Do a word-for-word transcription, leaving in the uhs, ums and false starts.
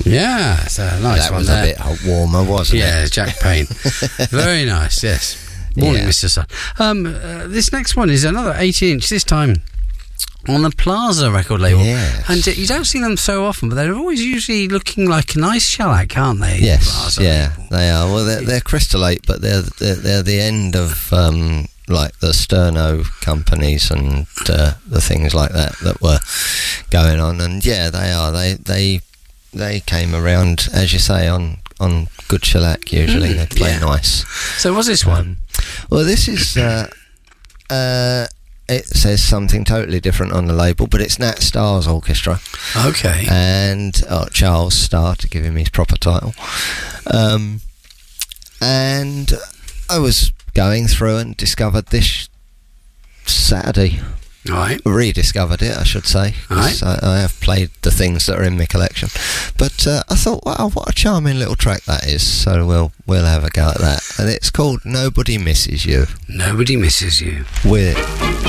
Yeah, it's a nice that one was there. a bit warmer, wasn't Yeah, it? Jack Payne. Very nice, yes. Morning, Yeah. Mister Sun. Um, uh, this next one is another eighty inch, this time on the Plaza record label. Yes. And uh, you don't see them so often, but they're always usually looking like a nice shellac, aren't they? Yes, Plaza yeah, label. they are. Well, they're, they're crystallate, but they're, they're they're the end of um, like the sterno companies and uh, the things like that that were going on. And yeah, they are. They they they came around, as you say, on on good shellac. Usually, Mm, they play yeah. nice. So what's this one? Well, this is. Uh, uh, it says something totally different on the label, but it's Nat Starr's orchestra. Okay. And oh, Charles Starr, to give him his proper title. Um, and I was going through and discovered this Saturday. All right. Rediscovered it, I should say. 'Cause I, I have played the things that are in my collection, but uh, I thought, wow, what a charming little track that is. So we'll we'll have a go at that, and it's called "Nobody Misses You." Nobody Misses You. With